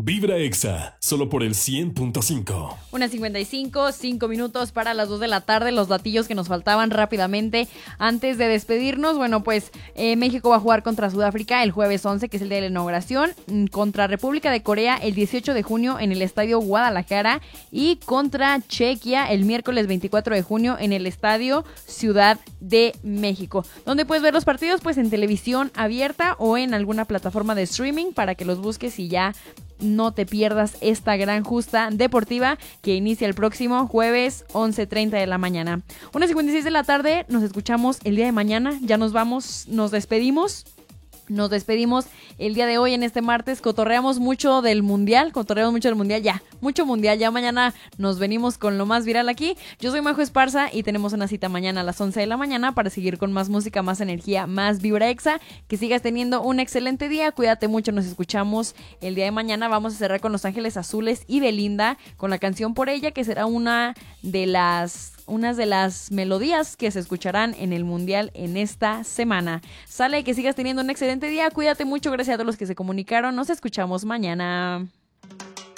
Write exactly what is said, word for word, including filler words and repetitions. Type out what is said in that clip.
Vibra Exa, solo por el cien punto cinco. Una cincuenta y cinco, cinco minutos para las dos de la tarde, los datillos que nos faltaban rápidamente antes de despedirnos. Bueno, pues eh, México va a jugar contra Sudáfrica el jueves once, que es el día de la inauguración, contra República de Corea el dieciocho de junio en el Estadio Guadalajara y contra Chequia el miércoles veinticuatro de junio en el Estadio Ciudad de México. ¿Dónde puedes ver los partidos? Pues en televisión abierta o en alguna plataforma de streaming para que los busques y ya no te pierdas esta gran justa deportiva que inicia el próximo jueves once treinta de la mañana. una cincuenta y seis de la tarde, nos escuchamos el día de mañana. Ya nos vamos, nos despedimos. Nos despedimos el día de hoy en este martes. Cotorreamos mucho del mundial, cotorreamos mucho del mundial, ya, mucho mundial. Ya mañana nos venimos con lo más viral aquí. Yo soy Majo Esparza y tenemos una cita mañana a las once de la mañana para seguir con más música, más energía, más Vibra Exa. Que sigas teniendo un excelente día, cuídate mucho, nos escuchamos el día de mañana. Vamos a cerrar con Los Ángeles Azules y Belinda con la canción Por Ella, que será una de las... unas de las melodías que se escucharán en el Mundial en esta semana. Sale, que sigas teniendo un excelente día, cuídate mucho, gracias a todos los que se comunicaron, nos escuchamos mañana.